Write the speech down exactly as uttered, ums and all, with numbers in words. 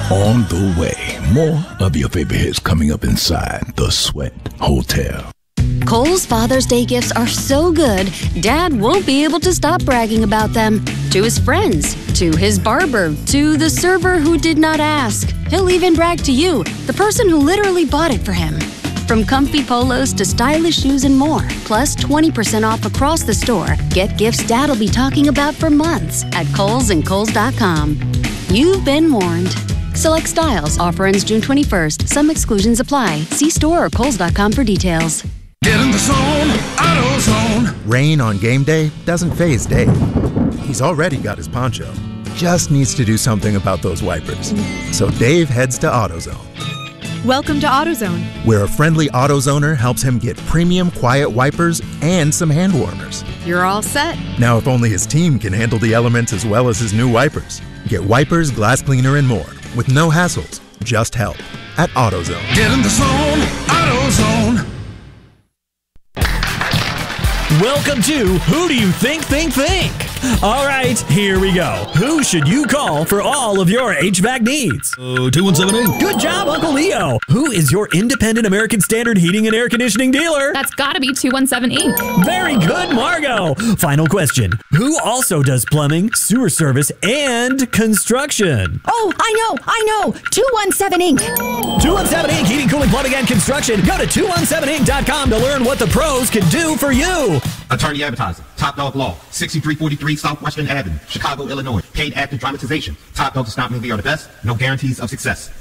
On the way, more of your favorite hits coming up inside the Sweat Hotel. Kohl's Father's Day gifts are so good, Dad won't be able to stop bragging about them. To his friends, to his barber, to the server who did not ask. He'll even brag to you, the person who literally bought it for him. From comfy polos to stylish shoes and more, plus twenty percent off across the store. Get gifts Dad'll be talking about for months at Kohl's and Kohl's dot com. You've been warned. Select styles. Offer ends June twenty-first. Some exclusions apply. See store or Kohl's dot com for details. Get in the zone, AutoZone. Rain on game day doesn't faze Dave. He's already got his poncho. Just needs to do something about those wipers. So Dave heads to AutoZone. Welcome to AutoZone, where a friendly AutoZoner helps him get premium quiet wipers and some hand warmers. You're all set. Now, if only his team can handle the elements as well as his new wipers. Get wipers, glass cleaner, and more with no hassles, just help at AutoZone. Get in the zone, AutoZone. Welcome to Who Do You Think, Think, Think? All right, here we go. Who should you call for all of your H V A C needs? Oh, two one seven eight. Good job, Uncle Leo. Who is your independent American Standard heating and air conditioning dealer? That's gotta be two one seven Incorporated. Very good, Margo. Final question. Who also does plumbing, sewer service, and construction? Oh, I know, I know. two one seven Incorporated. two one seven Incorporated. Heating, cooling, plumbing, and construction. Go to two one seven inc dot com to learn what the pros can do for you. Attorney Advertising, Top Dog Law, sixty-three forty-three Southwestern Avenue, Chicago, Illinois. Paid active dramatization. Top Dog does not mean we are the best. No guarantees of success.